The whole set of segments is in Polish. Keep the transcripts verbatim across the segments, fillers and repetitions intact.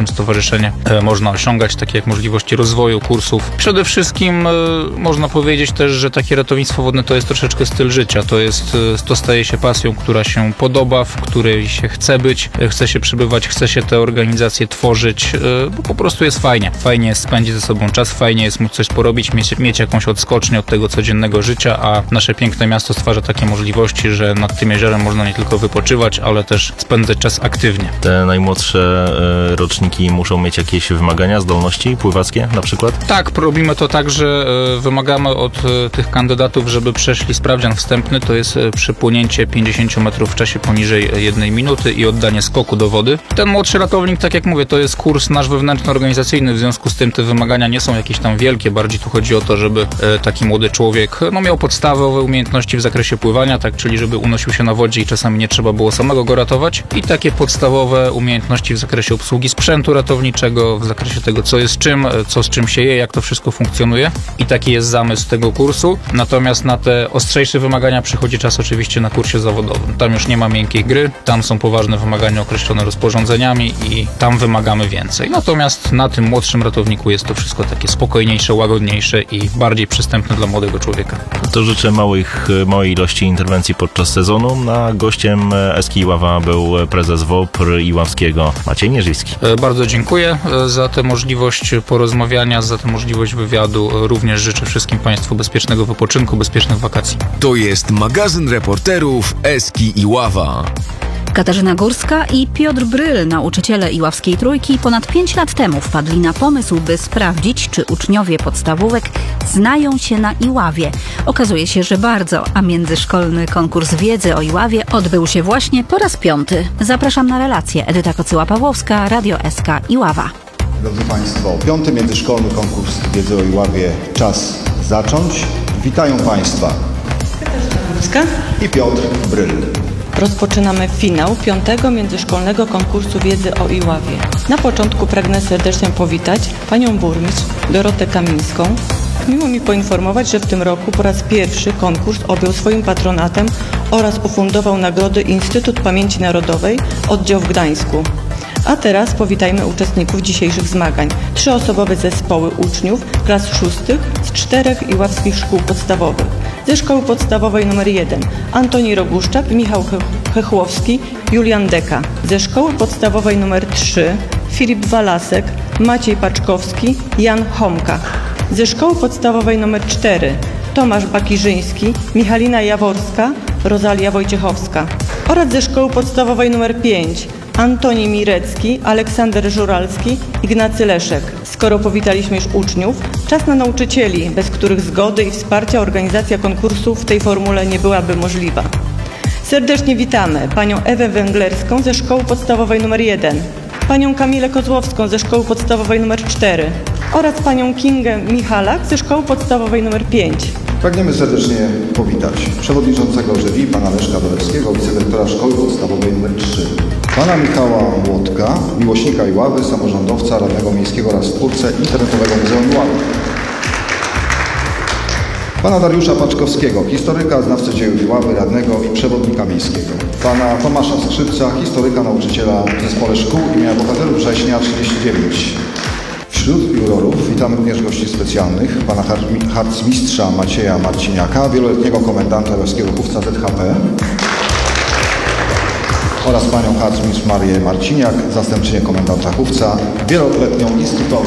naszym stowarzyszeniu można osiągać, takie jak możliwości rozwoju, kursów. Przede wszystkim można powiedzieć też, że takie ratownictwo wodne to jest troszeczkę styl życia. To jest, to staje się pasją, która się podoba, w której się chce być, chce się przebywać, chce się te organizacje tworzyć, bo po prostu jest fajnie. Fajnie jest spędzić ze sobą czas, fajnie jest móc coś porobić, mieć, mieć jakąś odskocznię od tego codziennego życia, a nasze piękne miasto stwarza takie możliwości, że nad tym jeziorem można nie tylko wypoczywać, ale też spędzać czas aktywnie. Te najmłodsze e, roczniki muszą mieć jakieś wymagania, zdolności pływackie na przykład? Tak, robimy to tak, że e, wymagamy od e, tych kandydatów, żeby przeszli sprawdzian wstępny, to jest e, przypłynięcie pięćdziesiąt metrów w czasie poniżej jednej minuty i oddanie skoku do wody. Ten młodszy ratownik, tak jak mówię, to jest kurs nasz wewnętrzny organizacyjny, w związku z tym te wymagania nie są jakieś tam wielkie, bardziej tu chodzi o to, żeby e, taki młody człowiek no, miał podstawowe umiejętności w zakresie pływania, tak, czyli żeby unosił się na wodzie i czasami nie trzeba było samego go ratować, i takie podstawowe umiejętności w zakresie obsługi sprzętu ratowniczego, w zakresie tego, co jest czym, co z czym się je, jak to wszystko funkcjonuje, i taki jest zamysł tego kursu. Natomiast na te ostrzejsze wymagania przychodzi czas oczywiście na kursie zawodowym. Tam już nie ma miękkiej gry, tam są poważne wymagania określone rozporządzeniami i tam wymagamy więcej. Natomiast na tym młodszym ratowniku jest to wszystko takie spokojniejsze, łagodniejsze i bardziej przystępne dla młodego człowieka. To życzę małych, małej ilości interwencji podczas sezonu. A gościem Eski Iława był prezes W O P R Iławskiego Maciej Mierzyński. Bardzo dziękuję za tę możliwość porozmawiania, za tę możliwość wywiadu. Również życzę wszystkim Państwu bezpiecznego wypoczynku, bezpiecznych wakacji. To jest magazyn reporterów Eski Iława. Katarzyna Górska i Piotr Bryl, nauczyciele Iławskiej Trójki, ponad pięć lat temu wpadli na pomysł, by sprawdzić, czy uczniowie podstawówek znają się na Iławie. Okazuje się, że bardzo, a międzyszkolny konkurs wiedzy o Iławie odbył się właśnie po raz piąty. Zapraszam na relację. Edyta Kocyła-Pawłowska, Radio S K Iława. Drodzy Państwo, piąty międzyszkolny konkurs wiedzy o Iławie czas zacząć. Witają Państwa Katarzyna Górska i Piotr Bryl. Rozpoczynamy finał piątego międzyszkolnego konkursu wiedzy o Iławie. Na początku pragnę serdecznie powitać panią burmistrz Dorotę Kamińską. Miło mi poinformować, że w tym roku po raz pierwszy konkurs objął swoim patronatem oraz ufundował nagrody Instytut Pamięci Narodowej, oddział w Gdańsku. A teraz powitajmy uczestników dzisiejszych zmagań. Trzyosobowe zespoły uczniów klas szóstych z czterech iławskich szkół podstawowych. Ze szkoły podstawowej numer jeden Antoni Roguszczak, Michał Hechłowski, Julian Deka. Ze szkoły podstawowej numer trzy Filip Walasek, Maciej Paczkowski, Jan Homka. Ze szkoły podstawowej numer cztery Tomasz Bakirzyński, Michalina Jaworska, Rozalia Wojciechowska. Oraz ze szkoły podstawowej numer pięć Antoni Mirecki, Aleksander Żuralski, Ignacy Leszek. Skoro powitaliśmy już uczniów, czas na nauczycieli, bez których zgody i wsparcia organizacja konkursu w tej formule nie byłaby możliwa. Serdecznie witamy panią Ewę Węglerską ze szkoły podstawowej numer jeden, panią Kamilę Kozłowską ze szkoły podstawowej numer cztery oraz panią Kingę Michalak ze szkoły podstawowej numer pięć. Pragniemy serdecznie powitać przewodniczącego jury, pana Leszka Dolewskiego, wicedyrektora szkoły podstawowej nr trzy, pana Michała Młotka, miłośnika Iławy, samorządowca, radnego miejskiego oraz twórcę internetowego Muzeum Iławy, pana Dariusza Paczkowskiego, historyka, znawcę dziejów Iławy, radnego i przewodnika miejskiego, pana Tomasza Skrzypca, historyka, nauczyciela w Zespole Szkół imienia Bohaterów Września trzydzieści dziewięć. Wśród jurorów witamy również gości specjalnych, pana harcmistrza Macieja Marciniaka, wieloletniego komendanta Iławskiego Chówca Z H P oraz panią harcmistrz Marię Marciniak, zastępczynię komendanta Chówca, wieloletnią instruktorkę.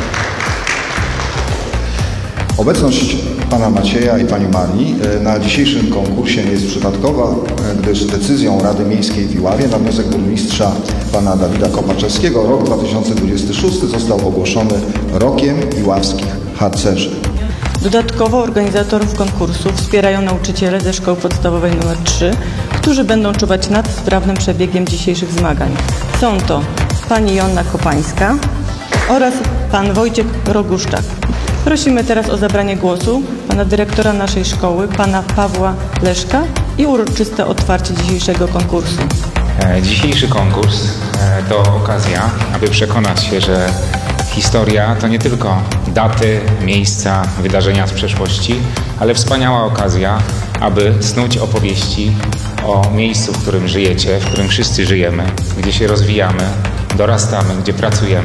Obecność pana Macieja i pani Marii na dzisiejszym konkursie nie jest przypadkowa, gdyż decyzją Rady Miejskiej w Iławie na wniosek burmistrza pana Dawida Kopaczewskiego rok dwa tysiące dwudziesty szósty został ogłoszony rokiem iławskich harcerzy. Dodatkowo organizatorów konkursu wspierają nauczyciele ze szkoły podstawowej numer trzy, którzy będą czuwać nad sprawnym przebiegiem dzisiejszych zmagań. Są to pani Joanna Kopańska oraz pan Wojciech Roguszczak. Prosimy teraz o zabranie głosu pana dyrektora naszej szkoły, pana Pawła Leszka, i uroczyste otwarcie dzisiejszego konkursu. Dzisiejszy konkurs to okazja, aby przekonać się, że historia to nie tylko daty, miejsca, wydarzenia z przeszłości, ale wspaniała okazja, aby snuć opowieści o miejscu, w którym żyjecie, w którym wszyscy żyjemy, gdzie się rozwijamy, dorastamy, gdzie pracujemy.